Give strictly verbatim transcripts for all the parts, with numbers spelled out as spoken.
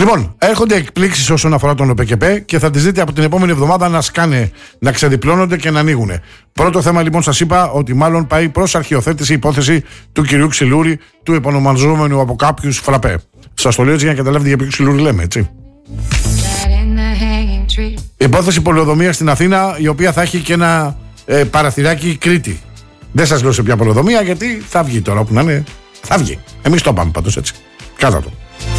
Λοιπόν, έρχονται εκπλήξεις όσον αφορά τον ΟΠΕΚΕΠΕ και θα τις δείτε από την επόμενη εβδομάδα να σκάνε, να ξεδιπλώνονται και να ανοίγουν. Πρώτο θέμα λοιπόν, σας είπα ότι μάλλον πάει προς αρχιοθέτηση η υπόθεση του κυρίου Ξυλούρη, του επωνομαζόμενου από κάποιους Φραπέ. Σας το λέω έτσι για να καταλάβετε για ποιο Ξυλούρη λέμε, έτσι. Υπόθεση πολεοδομία στην Αθήνα, η οποία θα έχει και ένα ε, παραθυράκι Κρήτη. Δεν σας λέω σε ποια πολεοδομία, γιατί θα βγει τώρα όπου να είναι. Θα βγει. Εμείς το πάμε πάντως έτσι. Κάτα το.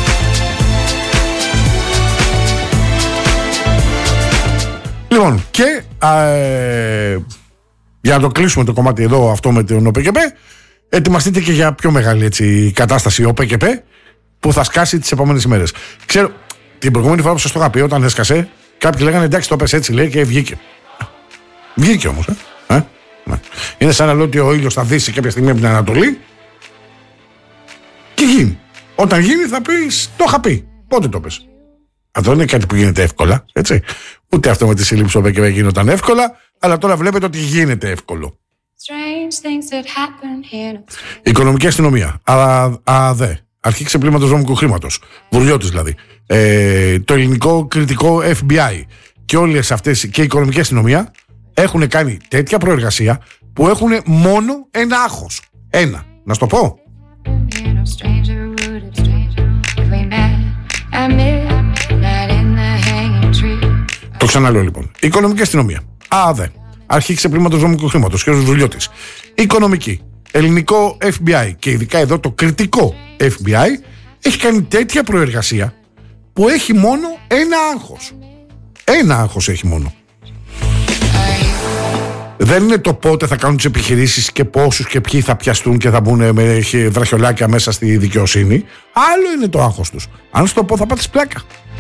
Λοιπόν, και ε, για να το κλείσουμε το κομμάτι εδώ αυτό με τον ΟΠΕΚΕΠΕ, ετοιμαστείτε και για πιο μεγάλη έτσι, κατάσταση ΟΠΕΚΕΠΕ που θα σκάσει τις επόμενες ημέρες. Ξέρω, την προηγούμενη φορά που σας το είχα πει, όταν έσκασε, κάποιοι λέγανε εντάξει, το πες έτσι, λέει, και βγήκε. Βγήκε όμως, ε. ε? Ναι. Είναι σαν να λέω ότι ο ήλιος θα δύσει κάποια στιγμή από την Ανατολή και γίνει. Όταν γίνει θα πεις, το είχα πει. Πότε το πες? Αυτό δεν είναι κάτι που γίνεται εύκολα, έτσι. Ούτε αυτό με τη σύλληψη ΟΠΕΚΕΠΕ γίνονταν εύκολα, αλλά τώρα βλέπετε ότι γίνεται εύκολο. Οικονομική αστυνομία, ΑΔΕ, αρχή ξεπλήματος βρώμικου χρήματος, Βουρλιώτης δηλαδή, ε, το ελληνικό κριτικό Εφ Μπι Άι και όλες αυτές και η οικονομική αστυνομία έχουν κάνει τέτοια προεργασία που έχουν μόνο ένα άγχος. Ένα. Να σου το πω. Το ξαναλέω λοιπόν. Οικονομική αστυνομία, ΑΔΕ, αρχή ξεπλήματος βρώμικου χρήματος, κ. Βουρλιώτης. Οικονομική, ελληνικό Εφ Μπι Άι και ειδικά εδώ το κριτικό Εφ Μπι Άι έχει κάνει τέτοια προεργασία που έχει μόνο ένα άγχος. Ένα άγχος έχει μόνο. Δεν είναι το πότε θα κάνουν τις επιχειρήσεις και πόσους και ποιοι θα πιαστούν και θα μπουν με βραχιολάκια μέσα στη δικαιοσύνη. Άλλο είναι το άγχος τους. Αν σου το πω θα πάθεις πλάκα.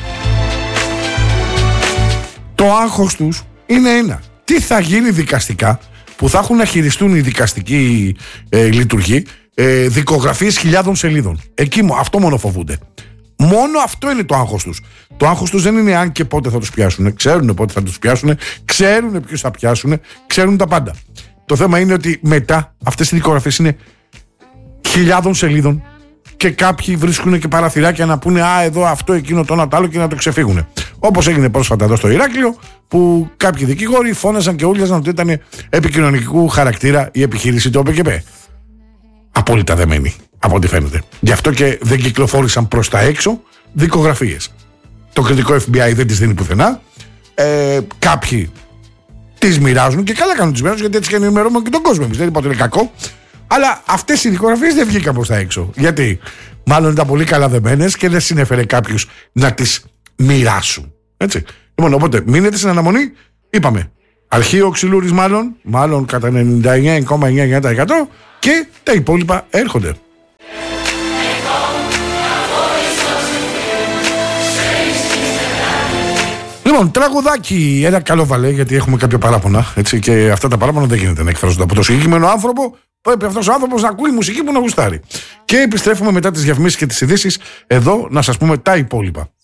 Το άγχος τους είναι ένα. Τι θα γίνει δικαστικά που θα έχουν να χειριστούν οι δικαστικοί ε, λειτουργοί ε, δικογραφίες χιλιάδων σελίδων. Εκεί αυτό μόνο φοβούνται. Μόνο αυτό είναι το άγχος τους. Το άγχος τους δεν είναι αν και πότε θα τους πιάσουν. Ξέρουν πότε θα τους πιάσουν, ξέρουν ποιους θα πιάσουν, ξέρουν τα πάντα. Το θέμα είναι ότι μετά αυτές οι δικογραφίες είναι χιλιάδων σελίδων και κάποιοι βρίσκουν και παραθυράκια να πούνε α, εδώ αυτό, εκείνο, το ένα, το άλλο και να το ξεφύγουν. Όπως έγινε πρόσφατα εδώ στο Ηράκλειο, που κάποιοι δικηγόροι φώναζαν και ούλιαζαν ότι ήταν επικοινωνικού χαρακτήρα η επιχείρηση του ΟΠΕΚΕΠΕ. Απόλυτα δεμένη, από ό,τι φαίνεται. Γι' αυτό και δεν κυκλοφόρησαν προς τα έξω δικογραφίες. Το κριτικό Εφ Μπι Άι δεν τις δίνει πουθενά. Ε, κάποιοι τις μοιράζουν και καλά κάνουν τις μοιράζουν, γιατί έτσι και ενημερώνουμε και τον κόσμο. Εμείς δεν είπα ότι είναι κακό. Αλλά αυτές οι δικογραφίες δεν βγήκαν προς τα έξω. Γιατί μάλλον ήταν πολύ καλά δεμένες και δεν συνέφερε κάποιους να τις μοιράσουν. Έτσι. Λοιπόν, οπότε μείνετε στην αναμονή. Είπαμε. Αρχείο Ξυλούρης μάλλον, μάλλον κατά ενενήντα εννιά κόμμα εννιά τοις εκατό και τα υπόλοιπα έρχονται. Λοιπόν, τραγουδάκι, ένα καλό βαλέ, γιατί έχουμε κάποια παράπονα, έτσι, και αυτά τα παράπονα δεν γίνεται να εκφράζονται από το συγκεκριμένο άνθρωπο. Πρέπει αυτός ο άνθρωπος να ακούει μουσική που να γουστάρει. Και επιστρέφουμε μετά τις διαφημίσεις και τις ειδήσεις εδώ να σας πούμε τα υπόλοιπα.